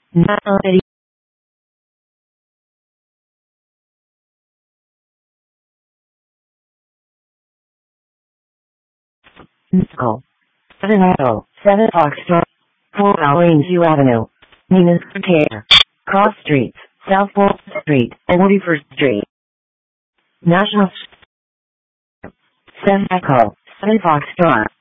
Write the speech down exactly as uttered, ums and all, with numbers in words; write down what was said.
National City. Nickel. seven Echo. seven Foxtrot. four View Avenue. Nina's Care. Cross Streets. South Fourth Street. And forty-first Street. National. seven Echo. seven Foxtrot.